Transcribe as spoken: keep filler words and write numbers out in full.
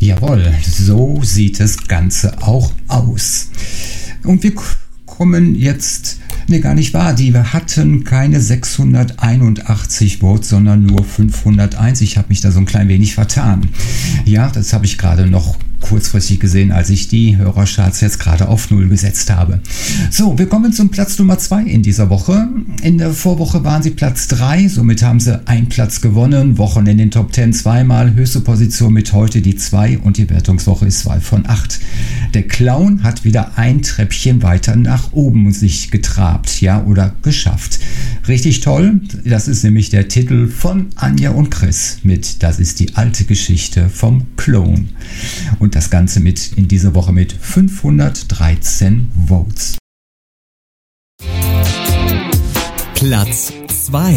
Jawohl, so sieht das Ganze auch aus. Und wir kommen jetzt, ne gar nicht wahr, die wir hatten keine sechshunderteinundachtzig Votes, sondern nur fünfhunderteins. Ich habe mich da so ein klein wenig vertan. Ja, das habe ich gerade noch kurzfristig gesehen, als ich die Hörercharts jetzt gerade auf Null gesetzt habe. So, wir kommen zum Platz Nummer zwei in dieser Woche. In der Vorwoche waren sie Platz drei, somit haben sie einen Platz gewonnen. Wochen in den Top zehn zweimal, höchste Position mit heute die zwei und die Wertungswoche ist zwei von acht. Der Clown hat wieder ein Treppchen weiter nach oben sich getrabt, ja, oder geschafft. Richtig toll, das ist nämlich der Titel von Anja und Chris mit Das ist die alte Geschichte vom Clown. Und das Ganze mit in dieser Woche mit fünfhundertdreizehn Votes. Platz zwei.